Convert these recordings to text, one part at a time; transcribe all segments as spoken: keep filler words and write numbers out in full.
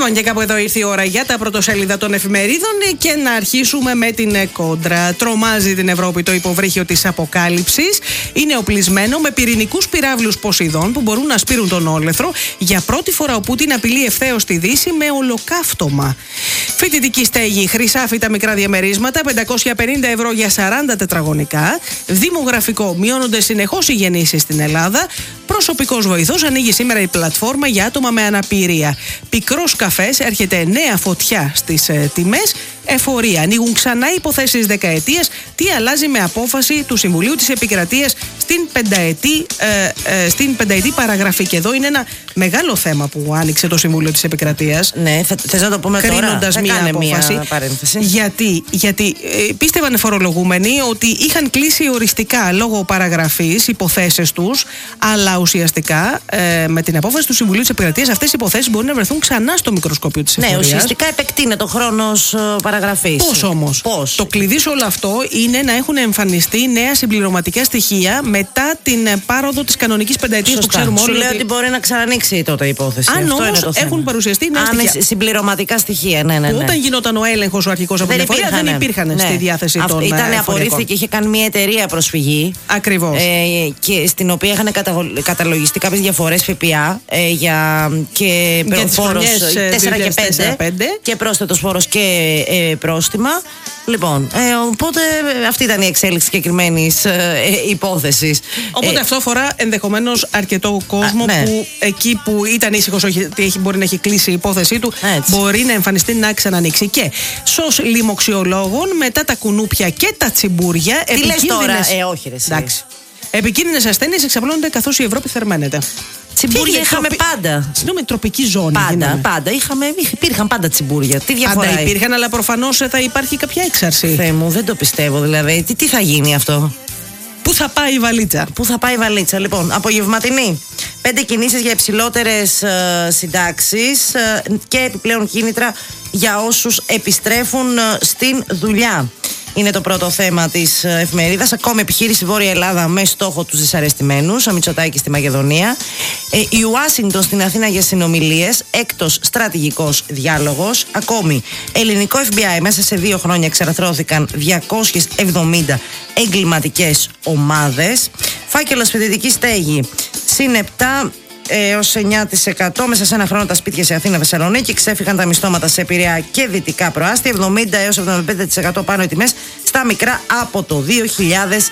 Λοιπόν, και κάπου εδώ ήρθε η ώρα για τα πρωτοσέλιδα των εφημερίδων και να αρχίσουμε με την κόντρα. Τρομάζει την Ευρώπη το υποβρύχιο της αποκάλυψης. Είναι οπλισμένο με πυρηνικούς πυράβλους Ποσειδών που μπορούν να σπείρουν τον όλεθρο. Για πρώτη φορά ο Πούτιν απειλεί ευθέως τη Δύση με ολοκαύτωμα. Φοιτητική στέγη, χρυσάφυτα μικρά διαμερίσματα, πεντακόσια πενήντα ευρώ για σαράντα τετραγωνικά. Δημογραφικό, μειώνονται συνεχώς οι γεννήσεις στην Ελλάδα. Προσωπικός βοηθός, ανοίγει σήμερα η πλατφόρμα για άτομα με αναπηρία. Πικρός καφές, έρχεται νέα φωτιά στις ε, τιμές. Εφορία, ανοίγουν ξανά υποθέσεις δεκαετίας. Τι αλλάζει με απόφαση του Συμβουλίου της Επικρατείας στην πενταετή, ε, ε, στην πενταετή παραγραφή. Και εδώ είναι ένα μεγάλο θέμα που άνοιξε το Συμβούλιο της Επικρατείας. Ναι, θες να το πούμε τώρα. Κρίνοντας μία απόφαση. Μία παρένθεση. Γιατί, γιατί ε, πίστευαν οι φορολογούμενοι ότι είχαν κλείσει οριστικά λόγω παραγραφής υποθέσεις τους, αλλά ουσιαστικά ε, με την απόφαση του Συμβουλίου της Επικρατείας αυτές οι υποθέσεις μπορεί να βρεθούν ξανά στο μικροσκόπιο της εφορίας. Ναι, ουσιαστικά επεκτείνεται ο χρόνος παραγραφής. Πώς όμως? Πώς? Το κλειδί σε όλο αυτό είναι να έχουν εμφανιστεί νέα συμπληρωματικά στοιχεία μετά την πάροδο της κανονικής πενταετίας που ξέρουμε όλοι. Σου λέω ότι... ότι μπορεί να ξανανοίξει τότε η υπόθεση. Αν αυτό όμως είναι το θέμα. έχουν παρουσιαστεί νέα Αν στοιχεία. Συμπληρωματικά στοιχεία, ναι, ναι, ναι. Όταν γινόταν ο έλεγχος ο αρχικός από την εφορία δεν υπήρχαν ναι. στη διάθεση Αυτό των ήταν εφοριακών. απορρίφθηκε, είχε κάνει μια εταιρεία προσφυγή. Ακριβώς. Ε, και στην οποία είχαν καταλογιστεί κάποιες διαφορές ΦΠΑ ε, για, και φόρος τέσσερα και πέντε και πρόσθετος φόρος και ε, πρόστιμα. Λοιπόν, ε, οπότε αυτή ήταν η εξέλιξη συγκεκριμένης ε, ε, υπόθεσης. Οπότε ε, αυτό αφορά ενδεχομένως αρκετό κόσμο α, ναι. που εκεί που ήταν ήσυχος ότι μπορεί να έχει κλείσει η υπόθεσή του, έτσι. Μπορεί να εμφανιστεί να ξανανοίξει. Και σως λοιμοξιολόγων μετά τα κουνούπια και τα τσιμπούρια. Τι λες τώρα, ε, όχι ρε. Εντάξει. Επικίνδυνες ασθένειες εξαπλώνονται καθώς η Ευρώπη θερμαίνεται. Τσιμπούρια είχαμε πάντα. Συγγνώμη, τροπική ζώνη. Πάντα, γίναμε. πάντα. Είχαμε, υπήρχαν πάντα τσιμπούρια. Τι διαφορά πάντα υπήρχαν, αλλά προφανώς θα υπάρχει κάποια έξαρση. Θεέ μου, δεν το πιστεύω δηλαδή. Τι, τι θα γίνει αυτό? Πού θα πάει η βαλίτσα? Πού θα πάει η βαλίτσα, λοιπόν. Απογευματινή. Πέντε κινήσεις για υψηλότερες ε, συντάξεις ε, και επιπλέον κίνητρα για όσους επιστρέφουν ε, στην δουλειά. Είναι το πρώτο θέμα της εφημερίδας. Ακόμη επιχείρηση Βόρεια Ελλάδα με στόχο τους δυσαρεστημένους. Ο Μητσοτάκης στη Μακεδονία. Ε, η Ουάσιγκτον στην Αθήνα για συνομιλίες. Έκτος στρατηγικός διάλογος. Ακόμη ελληνικό εφ μπι άι. Μέσα σε δύο χρόνια εξαρθρώθηκαν διακόσιες εβδομήντα εγκληματικές ομάδες. Φάκελος φοιτητική στέγη. Συν επτά έως εννιά τοις εκατό μέσα σε ένα χρόνο τα σπίτια σε Αθήνα, Θεσσαλονίκη. Ξέφυγαν τα μισθώματα σε Πειραιά και Δυτικά Προάστια. εβδομήντα έως εβδομήντα πέντε τοις εκατό πάνω οι τιμές στα μικρά από το δύο χιλιάδες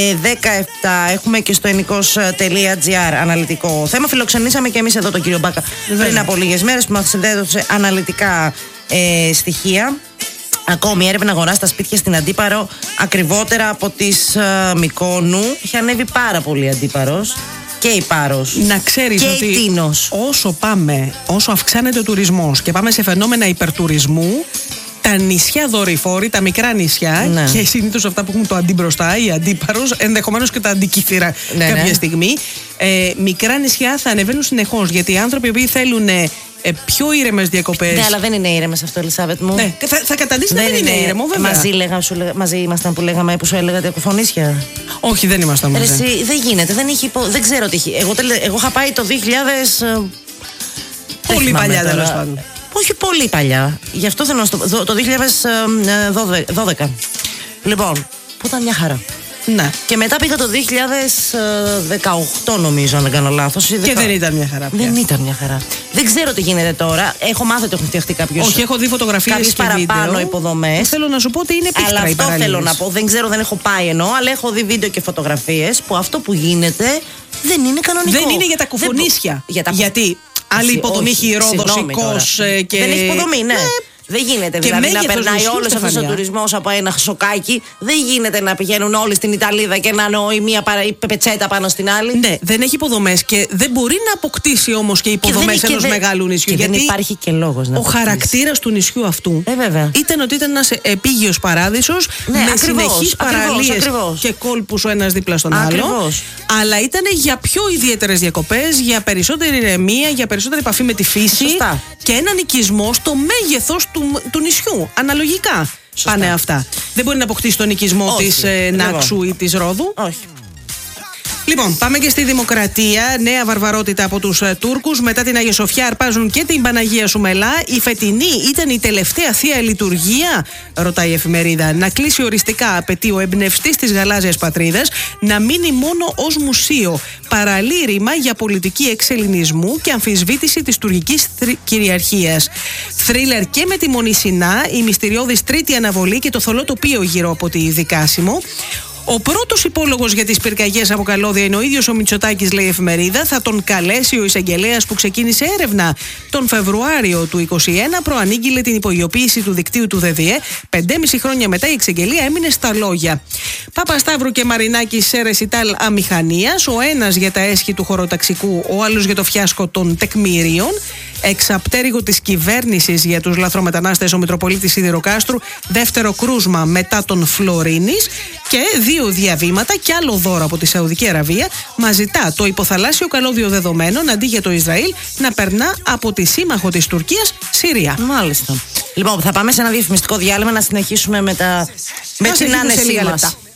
δεκαεπτά. Έχουμε και στο ενικός τελεία τζι άρ αναλυτικό θέμα. Φιλοξενήσαμε και εμείς εδώ τον κύριο Μπάκα Βέβαια. πριν από λίγες μέρες που μας έδωσε αναλυτικά ε, στοιχεία. Ακόμη έρευνα αγορά στα σπίτια στην Αντίπαρο ακριβότερα από τις uh, Μυκόνου. Έχει ανέβει πάρα πολύ Αντίπαρος. Και η Πάρος. Να ξέρεις και ότι η Τίνος. όσο πάμε, όσο αυξάνεται ο τουρισμός και πάμε σε φαινόμενα υπερτουρισμού, τα νησιά δορυφόροι, τα μικρά νησιά, ναι. και συνήθως αυτά που έχουν το αντί μπροστά, η Αντίπαρος, ενδεχομένως και τα αντικύθυρα ναι, κάποια ναι. στιγμή, ε, μικρά νησιά θα ανεβαίνουν συνεχώς. Γιατί οι άνθρωποι οι οποίοι θέλουν ε, πιο ήρεμες διακοπές. Ναι, αλλά δεν είναι ήρεμες αυτό, Ελισάβετ μου. Ναι, θα, θα καταντήσει να δεν είναι, είναι ήρεμο, βέβαια. Μαζί, λέγα, σου, μαζί ήμασταν που λέγαμε, που σου έλεγα κακοφωνήσια. Όχι, δεν ήμασταν μαζί. Εσύ, δεν γίνεται, δεν, έχει, δεν ξέρω τι έχει. Εγώ, εγώ είχα πάει το δύο χιλιάδες. Πολύ παλιά, τέλος πάντων. Όχι πολύ παλιά. Γι' αυτό θέλω να στο πω. Το δύο χιλιάδες δώδεκα. Λοιπόν, που ήταν μια χαρά. Ναι. Και μετά πήγα το δύο χιλιάδες δεκαοκτώ, νομίζω, αν δεν κάνω λάθος. Και δεκα... δεν ήταν μια χαρά. Πια. Δεν ήταν μια χαρά. Δεν ξέρω τι γίνεται τώρα. Έχω μάθει ότι έχουν φτιαχτεί κάποιους. Όχι, έχω δει φωτογραφίες και παραπάνω βίντεο. υποδομές. Θέλω να σου πω ότι είναι πίκρα. Αλλά αυτό θέλω να πω. Δεν ξέρω, δεν έχω πάει εννοώ, αλλά έχω δει βίντεο και φωτογραφίες που αυτό που γίνεται δεν είναι κανονικό. Δεν είναι για τα κουφονίσια. Για τα... Γιατί άλλη υποδομή έχει η Ρόδος, η Κος και. Δεν έχει υποδομή, ναι. Δεν γίνεται δηλαδή να περνάει όλος αυτός ο τουρισμός από ένα σοκάκι. Δεν γίνεται να πηγαίνουν όλοι στην Ιταλίδα και να είναι η μία παρα... η πετσέτα πάνω στην άλλη. Ναι, δεν έχει υποδομές και δεν μπορεί να αποκτήσει όμως και υποδομές ενός δε... μεγάλου νησιού. Και γιατί δεν υπάρχει και λόγος να ο αποκτήσει. χαρακτήρας του νησιού αυτού ε, ήταν ότι ήταν ένας επίγειος παράδεισος ναι, με ακριβώς, συνεχείς παραλίες και κόλπους ο ένας δίπλα στον άλλο. Αλλά ήταν για πιο ιδιαίτερες διακοπές, για περισσότερη ηρεμία, για περισσότερη επαφή με τη φύση. Σωστά. Και έναν οικισμό στο μέγεθος του, του νησιού. Αναλογικά Σωστά. πάνε αυτά. Δεν μπορεί να αποκτήσει τον οικισμό της ε, Νάξου ή της Ρόδου. Όχι. Λοιπόν, πάμε και στη Δημοκρατία. Νέα βαρβαρότητα από τους Τούρκους. Μετά την Αγία Σοφιά αρπάζουν και την Παναγία Σουμελά. Η φετινή ήταν η τελευταία θεία λειτουργία, ρωτάει η εφημερίδα. Να κλείσει οριστικά, απαιτεί ο εμπνευστής της γαλάζιας πατρίδας, να μείνει μόνο ως μουσείο. Παραλήρημα για πολιτική εξελληνισμού και αμφισβήτηση της τουρκικής κυριαρχίας. Θρίλερ και με τη Μονή Σινά, η μυστηριώδης τρίτη αναβολή και το θολό τοπίο γύρω από τη Δικάσιμο. Ο πρώτος υπόλογος για τις πυρκαγιές από καλώδια είναι ο ίδιος ο Μητσοτάκης, λέει η εφημερίδα. Θα τον καλέσει ο εισαγγελέας που ξεκίνησε έρευνα τον Φεβρουάριο του είκοσι ένα. Προανήγγειλε την υπογειοποίηση του δικτύου του ΔΔΕ. Πεντέμιση χρόνια μετά η εξαγγελία έμεινε στα λόγια. Παπασταύρου και Μαρινάκη σε ρεσιτάλ αμηχανίας. Ο ένας για τα έσχη του χωροταξικού, ο άλλος για το φιάσκο των τεκμήριων. Εξαπτέρυγο της κυβέρνησης για τους λαθρομετανάστες ο Μητροπολίτης Σιδηροκάστρου. Δεύτερο κρούσμα μετά τον Φλωρίνης. Και δύο διαβήματα και άλλο δώρο από τη Σαουδική Αραβία. Μα ζητά το υποθαλάσσιο καλώδιο δεδομένων αντί για το Ισραήλ να περνά από τη σύμμαχο της Τουρκίας, Συρία. Μάλιστα. Λοιπόν, θα πάμε σε ένα διαφημιστικό διάλειμμα να συνεχίσουμε με, τα... με την άνεσή μας.